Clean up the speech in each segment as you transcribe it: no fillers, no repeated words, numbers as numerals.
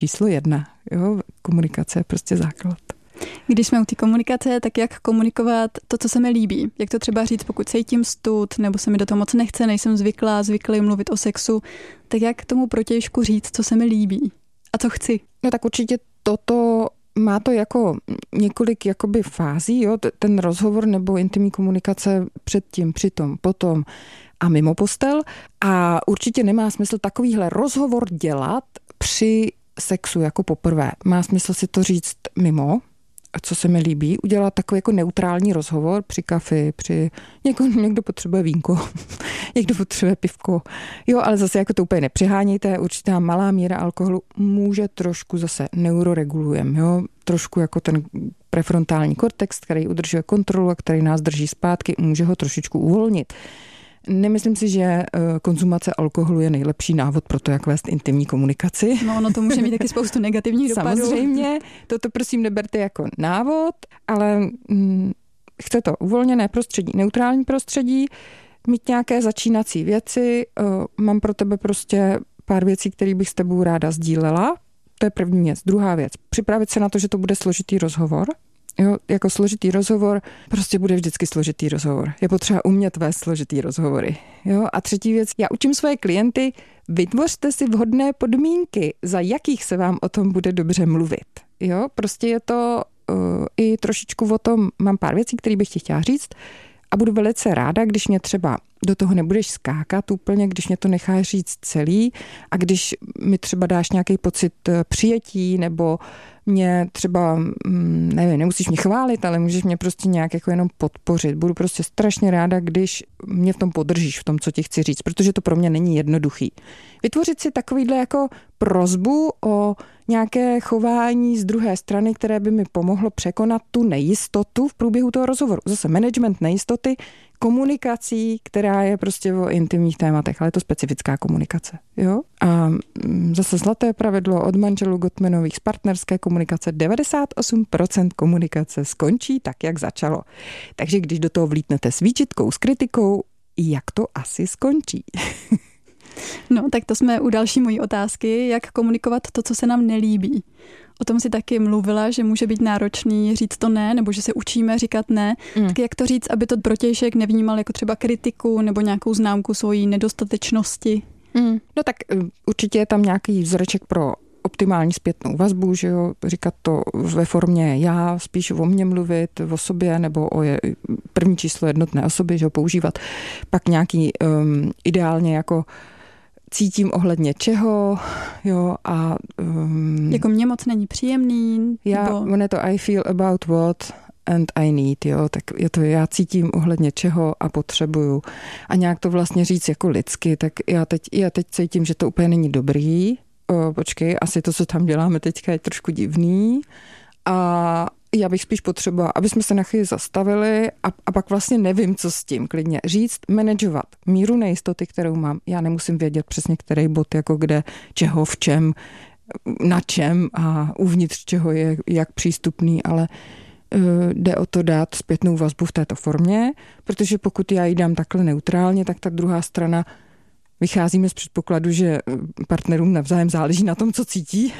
číslo 1. Jo? Komunikace je prostě základ. Když jsme u té komunikace, tak jak komunikovat to, co se mi líbí? Jak to třeba říct, pokud cítím stud, nebo se mi do toho moc nechce, nejsem zvyklý mluvit o sexu, tak jak tomu protějšku říct, co se mi líbí a co chci? No tak určitě toto má to jako několik jakoby fází, jo? Ten rozhovor nebo intimní komunikace předtím, přitom, potom a mimo postel. A určitě nemá smysl takovýhle rozhovor dělat při sexu jako poprvé. Má smysl si to říct mimo, co se mi líbí, udělat takový jako neutrální rozhovor při kafi, někdo potřebuje vínko, někdo potřebuje pivko. Jo, ale zase jako to úplně nepřihánějte, určitá malá míra alkoholu může trošku zase neuroregulujeme, jo, trošku jako ten prefrontální kortex, který udržuje kontrolu a který nás drží zpátky, může ho trošičku uvolnit. Nemyslím si, že konzumace alkoholu je nejlepší návod pro to, jak vést intimní komunikaci. No, ono to může mít taky spoustu negativních dopadů. Samozřejmě, toto prosím neberte jako návod, ale chce to uvolněné prostředí, neutrální prostředí, mít nějaké začínací věci. Mám pro tebe prostě pár věcí, které bych s tebou ráda sdílela. To je první věc. Druhá věc, připravit se na to, že to bude složitý rozhovor. Jo, jako složitý rozhovor, prostě bude vždycky složitý rozhovor. Je potřeba umět vést složitý rozhovory. Jo? A třetí věc, já učím svoje klienty, vytvořte si vhodné podmínky, za jakých se vám o tom bude dobře mluvit. Jo? Prostě je to i trošičku o tom, mám pár věcí, které bych ti chtěla říct a budu velice ráda, když mě třeba do toho nebudeš skákat úplně, když mě to necháš říct celý a když mi třeba dáš nějaký pocit přijetí nebo mě třeba, nevím, nemusíš mě chválit, ale můžeš mě prostě nějak jako jenom podpořit. Budu prostě strašně ráda, když mě v tom podržíš, v tom, co ti chci říct, protože to pro mě není jednoduchý. Vytvořit si takovýhle jako prosbu o nějaké chování z druhé strany, které by mi pomohlo překonat tu nejistotu v průběhu toho rozhovoru. Zase management nejistoty, komunikací, která je prostě o intimních tématech, ale je to specifická komunikace. Jo? A zase zlaté pravidlo od manželů Gottmanových z partnerské komunikace, 98% komunikace skončí tak, jak začalo. Takže když do toho vlítnete s výčitkou, s kritikou, jak to asi skončí? No, tak to jsme u další mojí otázky, jak komunikovat to, co se nám nelíbí. O tom si taky mluvila, že může být náročný říct to ne, nebo že se učíme říkat ne. Tak jak to říct, aby to protějšek nevnímal jako třeba kritiku nebo nějakou známku svojí nedostatečnosti? No tak určitě je tam nějaký vzoreček pro optimální zpětnou vazbu, že jo, říkat to ve formě já, spíš o mně mluvit, o sobě, nebo o první číslo jednotné osoby, že ho používat. Pak nějaký ideálně jako cítím ohledně čeho, jo, a jako mě moc není příjemný. On je to I feel about what and I need, jo, tak je to já cítím ohledně čeho a potřebuju. A nějak to vlastně říct jako lidsky, tak já teď cítím, že to úplně není dobrý. Počkej, asi to, co tam děláme teďka, je trošku divný. A já bych spíš potřebovala, aby jsme se na chvíli zastavili a pak vlastně nevím, co s tím klidně. Říct, manažovat míru nejistoty, kterou mám. Já nemusím vědět přesně, který bod, jako kde, čeho, v čem, na čem a uvnitř čeho je jak přístupný, ale jde o to dát zpětnou vazbu v této formě, protože pokud já ji dám takhle neutrálně, tak ta druhá strana vycházíme z předpokladu, že partnerům navzájem záleží na tom, co cítí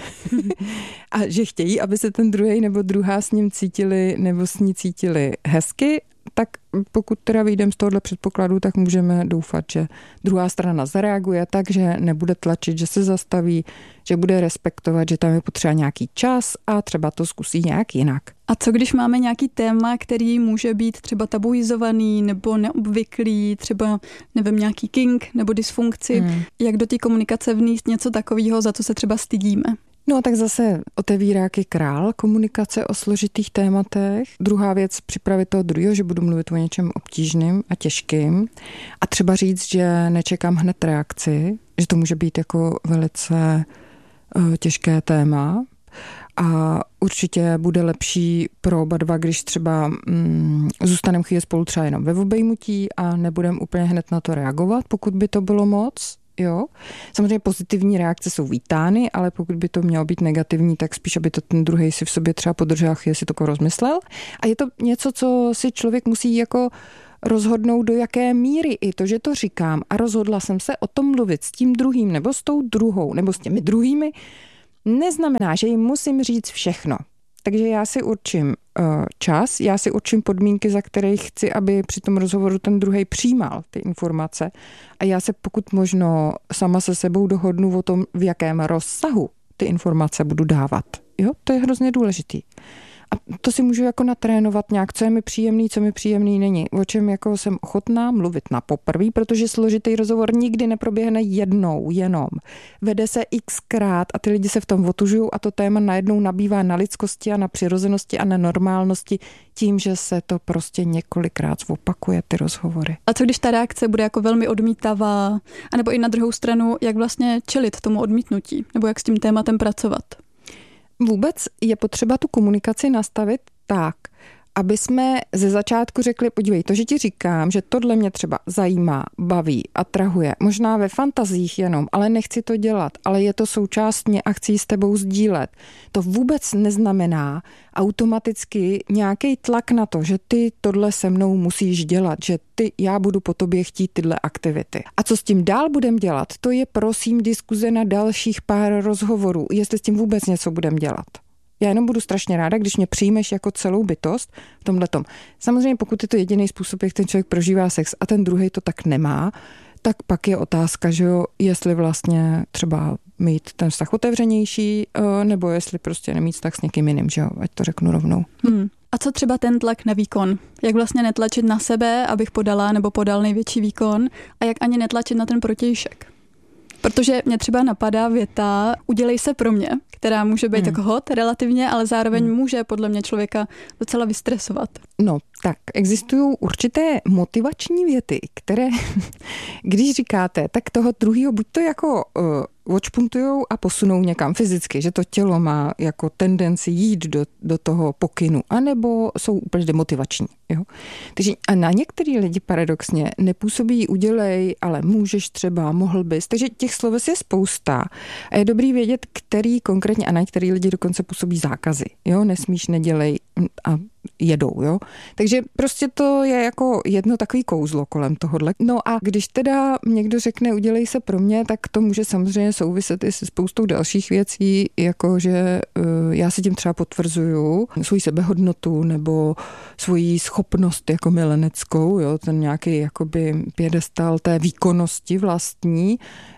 a že chtějí, aby se ten druhý nebo druhá s ním cítili nebo s ní cítili hezky, tak pokud teda vyjdeme z tohohle předpokladu, tak můžeme doufat, že druhá strana zareaguje tak, že nebude tlačit, že se zastaví, že bude respektovat, že tam je potřeba nějaký čas a třeba to zkusí nějak jinak. A co když máme nějaký téma, který může být třeba tabuizovaný nebo neobvyklý, třeba nevím, nějaký kink nebo dysfunkci, jak do té komunikace vníst něco takového, za co se třeba stydíme? No tak zase otevírák je král komunikace o složitých tématech. Druhá věc, připravit toho druhého, že budu mluvit o něčem obtížným a těžkým. A třeba říct, že nečekám hned reakci, že to může být jako velice těžké téma. A určitě bude lepší pro oba dva, když třeba zůstaneme chvíli spolu třeba jenom ve obejmutí a nebudeme úplně hned na to reagovat, pokud by to bylo moc. Jo. Samozřejmě pozitivní reakce jsou vítány, ale pokud by to mělo být negativní, tak spíš, aby to ten druhý si v sobě třeba podržel, chvíli si to rozmyslel. A je to něco, co si člověk musí jako rozhodnout, do jaké míry i to, že to říkám a rozhodla jsem se o tom mluvit s tím druhým nebo s tou druhou nebo s těmi druhými, neznamená, že jim musím říct všechno. Takže já si určím čas, já si určím podmínky, za které chci, aby při tom rozhovoru ten druhej přijímal ty informace. A já se pokud možno sama se sebou dohodnu o tom, v jakém rozsahu ty informace budu dávat. Jo, to je hrozně důležitý. A to si můžu jako natrénovat nějak, co je mi příjemný, co mi příjemný není. O čem jako jsem ochotná mluvit na poprví, protože složitý rozhovor nikdy neproběhne jednou jenom. Vede se xkrát a ty lidi se v tom otužují a to téma najednou nabývá na lidskosti a na přirozenosti a na normálnosti tím, že se to prostě několikrát opakuje ty rozhovory. A co když ta reakce bude jako velmi odmítavá, anebo i na druhou stranu, jak vlastně čelit tomu odmítnutí, nebo jak s tím tématem pracovat? Vůbec je potřeba tu komunikaci nastavit tak, aby jsme ze začátku řekli, podívej, to, že ti říkám, že tohle mě třeba zajímá, baví, atrahuje, možná ve fantazích jenom, ale nechci to dělat, ale je to součást mě a chci s tebou sdílet. To vůbec neznamená automaticky nějaký tlak na to, že ty tohle se mnou musíš dělat, že já budu po tobě chtít tyhle aktivity. A co s tím dál budem dělat, to je prosím diskuze na dalších pár rozhovorů, jestli s tím vůbec něco budem dělat. Já jenom budu strašně ráda, když mě přijmeš jako celou bytost v tomhletom. Samozřejmě pokud je to jediný způsob, jak ten člověk prožívá sex a ten druhej to tak nemá, tak pak je otázka, že jo, jestli vlastně třeba mít ten vztah otevřenější, nebo jestli prostě nemít vztah s někým jiným, že jo, ať to řeknu rovnou. A co třeba ten tlak na výkon? Jak vlastně netlačit na sebe, abych podala nebo podal největší výkon a jak ani netlačit na ten protějšek? Protože mě třeba napadá věta udělej se pro mě, která může být jako hot relativně, ale zároveň může podle mě člověka docela vystresovat. No, tak existují určité motivační věty, které, když říkáte, tak toho druhýho buď to jako odšpuntujou a posunou někam fyzicky, že to tělo má jako tendenci jít do toho pokynu, anebo jsou úplně demotivační. Jo? Takže a na některý lidi paradoxně nepůsobí udělej, ale můžeš třeba, mohl bys. Takže těch sloves je spousta a je dobrý vědět, který konkrétně a na některý lidi dokonce působí zákazy. Jo? Nesmíš, nedělej a jedou, jo. Takže prostě to je jako jedno takový kouzlo kolem tohohle. No a když teda někdo řekne udělej se pro mě, tak to může samozřejmě souviset i se spoustou dalších věcí, jako že já si tím třeba potvrzuju svoji sebehodnotu nebo svoji schopnost jako mileneckou, jo, ten nějaký jakoby piedestal té výkonnosti vlastní,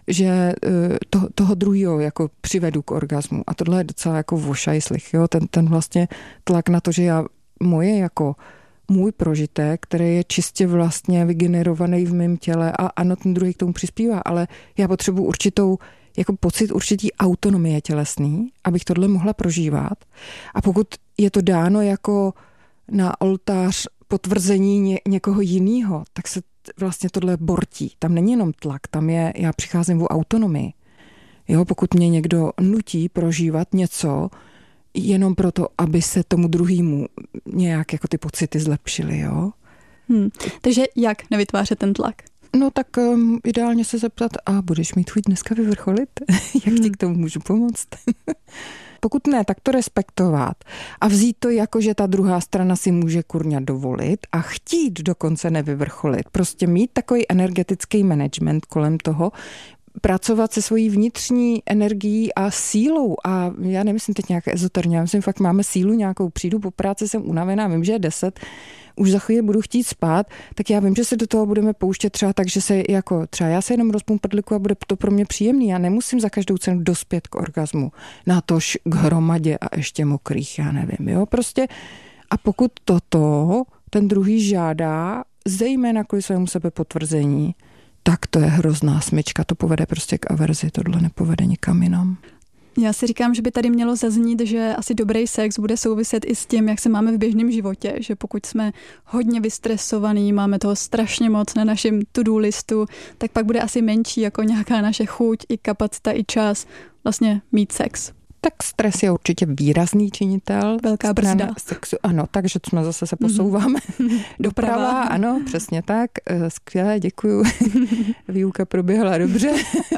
že toho druhýho jako přivedu k orgazmu. A tohle je docela jako vošajslich, jo, ten vlastně tlak na to, že já moje jako můj prožitek, který je čistě vlastně vygenerovaný v mém těle a ano, ten druhý k tomu přispívá, ale já potřebuji určitou jako pocit určitý autonomie tělesný, abych tohle mohla prožívat. A pokud je to dáno jako na oltář potvrzení někoho jiného, tak se vlastně tohle bortí. Tam není jenom tlak, tam je, já přicházím o autonomii. Jo, pokud mě někdo nutí prožívat něco, jenom proto, aby se tomu druhému nějak jako ty pocity zlepšily, jo? Takže jak nevytvářet ten tlak? No tak ideálně se zeptat, a budeš mít chuť dneska vyvrcholit? Jak ti k tomu můžu pomoct? Pokud ne, tak to respektovat a vzít to jako, že ta druhá strana si může kurňa dovolit a chtít dokonce nevyvrcholit. Prostě mít takový energetický management kolem toho, pracovat se svojí vnitřní energií a sílou a já nemyslím teď nějak ezoterně, já myslím fakt máme sílu nějakou, přijdu po práci, jsem unavená, vím, že je 10, už za chvíli budu chtít spát, tak já vím, že se do toho budeme pouštět třeba tak, že se jako třeba já se jenom rozpům prdliku a bude to pro mě příjemný, já nemusím za každou cenu dospět k orgazmu, natož k hromadě a ještě mokrých, já nevím, jo, prostě a pokud toto ten druhý žádá, zejména kvůli svému sebepotvrzení, tak to je hrozná smyčka, to povede prostě k averzi, tohle nepovede nikam jinam. Já si říkám, že by tady mělo zaznít, že asi dobrý sex bude souviset i s tím, jak se máme v běžném životě, že pokud jsme hodně vystresovaní, máme toho strašně moc na našem to-do listu, tak pak bude asi menší jako nějaká naše chuť i kapacita i čas vlastně mít sex. Tak stres je určitě výrazný činitel. Velká brzda. Sexu, ano, takže jsme zase se posouváme. Doprava, ano, přesně tak. Skvěle, děkuju. Výuka proběhla dobře.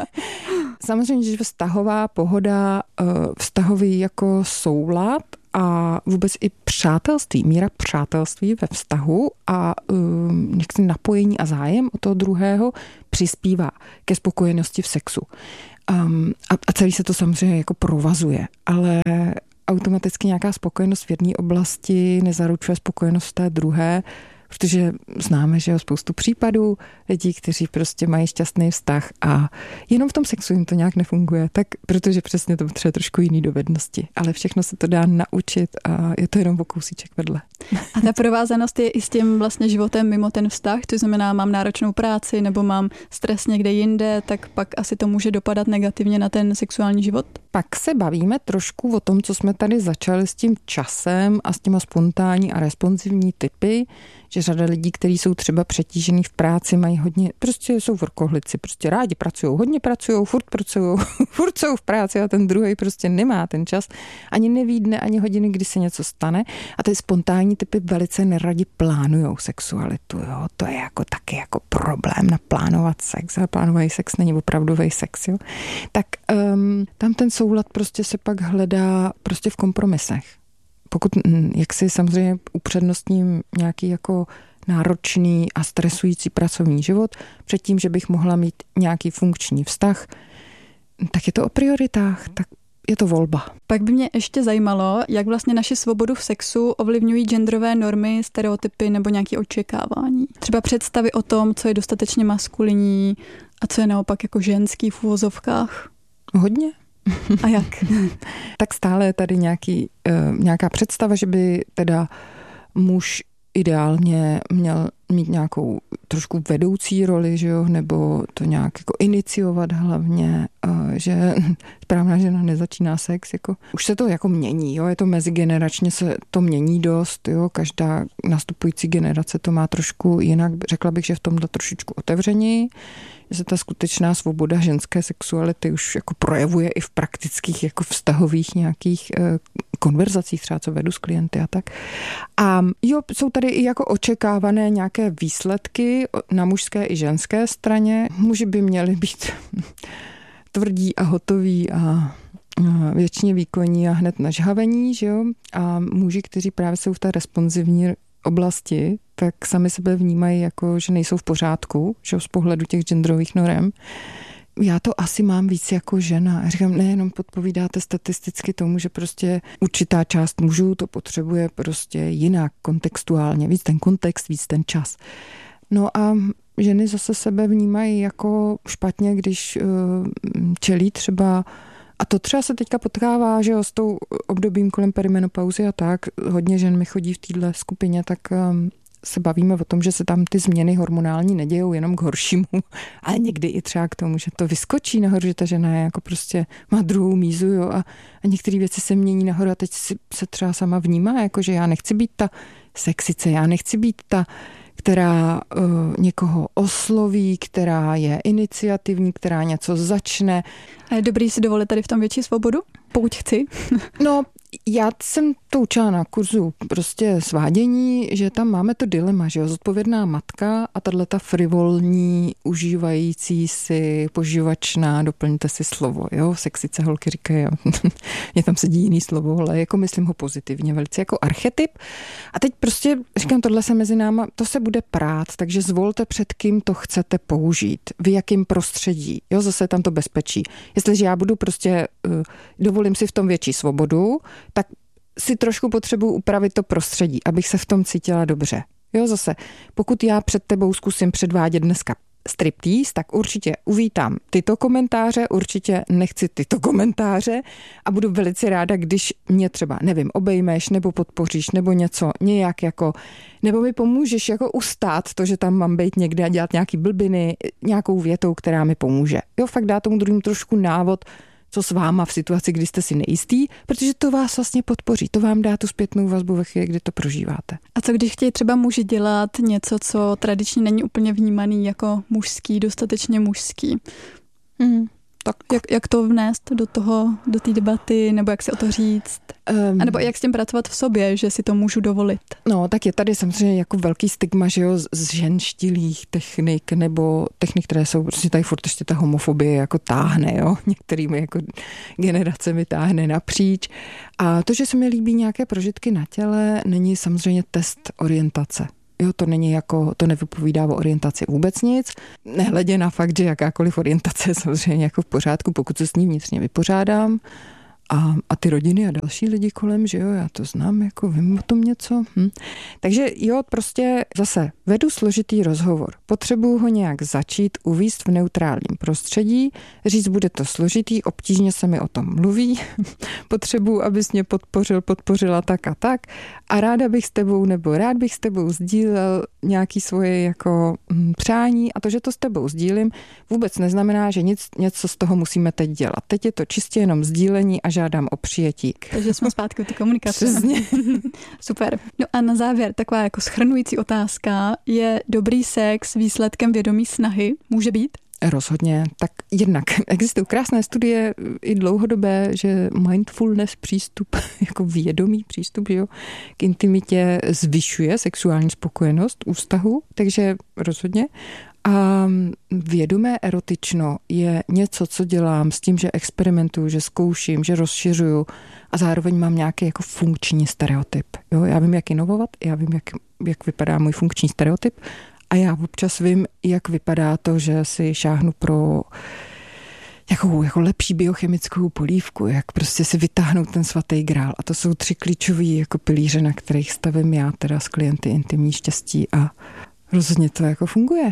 Samozřejmě, že vztahová pohoda, vztahový jako soulad a vůbec i přátelství, míra přátelství ve vztahu a napojení a zájem od toho druhého přispívá ke spokojenosti v sexu. A celý se to samozřejmě jako provazuje, ale automaticky nějaká spokojenost v jedné oblasti nezaručuje spokojenost v té druhé, protože známe, že je spoustu případů lidí, kteří prostě mají šťastný vztah a jenom v tom sexu jim to nějak nefunguje, tak protože přesně to potřebuje trošku jiný dovednosti, ale všechno se to dá naučit a je to jenom o kousíček vedle. A ta provázanost je i s tím vlastně životem mimo ten vztah, to znamená, mám náročnou práci nebo mám stres někde jinde, tak pak asi to může dopadat negativně na ten sexuální život? Pak se bavíme trošku o tom, co jsme tady začali s tím časem a s těma spontánní a responsivní typy, že řada lidí, kteří jsou třeba přetížený v práci, mají hodně, prostě jsou workoholici, prostě rádi pracují, hodně pracují, furt jsou v práci a ten druhý prostě nemá ten čas, ani neví dne, ani hodiny, kdy se něco stane a ty spontánní typy velice neradi plánujou sexualitu, jo, to je jako taky jako problém naplánovat sex, a plánovaný sex není opravdový sex, jo. Tak tam ten soulad prostě se pak hledá prostě v kompromisech. Pokud jak si samozřejmě upřednostním nějaký jako náročný a stresující pracovní život předtím, že bych mohla mít nějaký funkční vztah, tak je to o prioritách, tak je to volba. Pak by mě ještě zajímalo, jak vlastně naši svobodu v sexu ovlivňují genderové normy, stereotypy nebo nějaké očekávání. Třeba představy o tom, co je dostatečně maskulinní a co je naopak jako ženský v uvozovkách. Hodně. A jak? Tak stále je tady nějaká představa, že by teda muž ideálně měl mít nějakou trošku vedoucí roli, že jo, nebo to nějak jako iniciovat hlavně, že správná žena nezačíná sex, jako už se to jako mění, jo, je to mezigeneračně se to mění dost, jo, každá nastupující generace to má trošku jinak, řekla bych, že v tomhle trošičku otevřeněji, že se ta skutečná svoboda ženské sexuality už jako projevuje i v praktických jako vztahových nějakých konverzacích, třeba co vedu s klienty a tak. A jo, jsou tady i jako očekávané nějaké výsledky na mužské i ženské straně. Muži by měli být tvrdí a hotoví a věčně výkonní a hned nažhavení, že jo? A muži, kteří právě jsou v té responsivní oblasti, tak sami sebe vnímají jako, že nejsou v pořádku, že z pohledu těch genderových norem. Já to asi mám víc jako žena. Já říkám, nejenom podpovídáte statisticky tomu, že prostě určitá část mužů to potřebuje prostě jinak, kontextuálně, víc ten kontext, víc ten čas. No a ženy zase sebe vnímají jako špatně, když čelí třeba, a to třeba se teďka potkává, že jo, s tou obdobím kolem perimenopauzy a tak, hodně žen mi chodí v této skupině, tak se bavíme o tom, že se tam ty změny hormonální nedějou jenom k horšímu, ale někdy i třeba k tomu, že to vyskočí nahoru, že ta žena je jako prostě má druhou mízu, jo, a některé věci se mění nahoru a teď se třeba sama vnímá, jako že já nechci být ta sexice, já nechci být ta, která někoho osloví, která je iniciativní, která něco začne. A je dobrý si dovolit tady v tom větší svobodu, pokud chci? No, já jsem to učila na kurzu prostě svádění, že tam máme to dilema, že jo, zodpovědná matka a tato frivolní, užívající si, poživačná, doplňte si slovo, jo, sexice holky říkají, mně tam sedí jiný slovo, ale jako myslím ho pozitivně, velice jako archetyp. A teď prostě říkám, tohle se mezi náma, to se bude prát, takže zvolte, před kým to chcete použít, v jakém prostředí, jo, zase tam to bezpečí. Jestliže já budu prostě, dovolím si v tom větší svobodu, tak si trošku potřebuji upravit to prostředí, abych se v tom cítila dobře. Jo, zase, pokud já před tebou zkusím předvádět dneska striptease, tak určitě uvítám tyto komentáře, určitě nechci tyto komentáře a budu velice ráda, když mě třeba, nevím, obejmeš nebo podpoříš nebo něco nějak jako, nebo mi pomůžeš jako ustát to, že tam mám být někde a dělat nějaký blbiny, nějakou větou, která mi pomůže. Jo, fakt dá tomu druhému trošku návod, co s váma v situaci, kdy jste si nejistý, protože to vás vlastně podpoří, to vám dá tu zpětnou vazbu ve chvíli, kdy to prožíváte. A co když chtějí třeba muži dělat něco, co tradičně není úplně vnímaný jako mužský, dostatečně mužský? Tak. Jak to vnést do té debaty, nebo jak si o to říct? A nebo jak s tím pracovat v sobě, že si to můžu dovolit? No, tak je tady samozřejmě jako velký stigma, že jo, z ženštilých technik, nebo technik, které jsou prostě tady furt ještě ta homofobie jako táhne, jo, některými jako generacemi táhne napříč. A to, že se mi líbí nějaké prožitky na těle, není samozřejmě test orientace. Jo, to nevypovídá o orientaci vůbec nic. Nehledě na fakt, že jakákoliv orientace je samozřejmě jako v pořádku, pokud se s ní vnitřně vypořádám. A ty rodiny a další lidi kolem, že jo, já to znám, jako vím o tom něco. Takže jo, prostě zase vedu složitý rozhovor. Potřebuju ho nějak začít uvést v neutrálním prostředí, říct, bude to složitý, obtížně se mi o tom mluví, potřebuju, abys mě podpořila tak a tak a rád bych s tebou sdílel nějaký svoje jako přání a to, že to s tebou sdílím, vůbec neznamená, že něco z toho musíme teď dělat. Teď je to čistě jenom sdílení a žádám o přijetí. Takže jsme zpátky u té komunikace. Přesně. Super. No a na závěr taková jako shrnující otázka. Je dobrý sex výsledkem vědomí snahy? Může být? Rozhodně. Tak jednak existují krásné studie i dlouhodobé, že mindfulness přístup, jako vědomý přístup, jo, k intimitě zvyšuje sexuální spokojenost u vztahu, takže rozhodně. A vědomé erotično je něco, co dělám s tím, že experimentuju, že zkouším, že rozšiřuju a zároveň mám nějaký jako funkční stereotyp. Jo, já vím, jak inovovat, já vím, jak vypadá můj funkční stereotyp a já občas vím, jak vypadá to, že si šáhnu pro jako lepší biochemickou polívku, jak prostě si vytáhnout ten svatý grál. A to jsou 3 klíčový jako pilíře, na kterých stavím já teda s klienty intimní štěstí a rozhodně to jako funguje.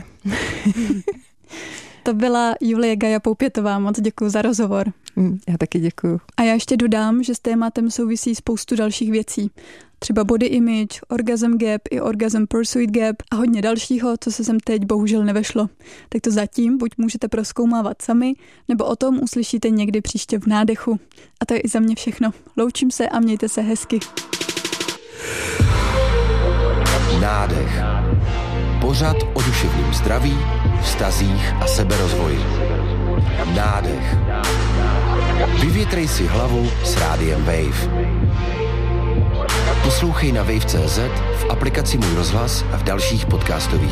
To byla Julie Gaja Poupětová, moc děkuji za rozhovor. Já taky děkuji. A já ještě dodám, že s tématem souvisí spoustu dalších věcí. Třeba body image, orgasm gap i orgasm pursuit gap a hodně dalšího, co se sem teď bohužel nevešlo. Tak to zatím buď můžete prozkoumávat sami, nebo o tom uslyšíte někdy příště v Nádechu. A to je i za mě všechno. Loučím se a mějte se hezky. Nádech. Pořad o duševním zdraví, vztazích a seberozvoji. Nádech. Vyvětrej si hlavu s rádiem Wave. Poslouchej na wave.cz, v aplikaci Můj rozhlas a v dalších podcastových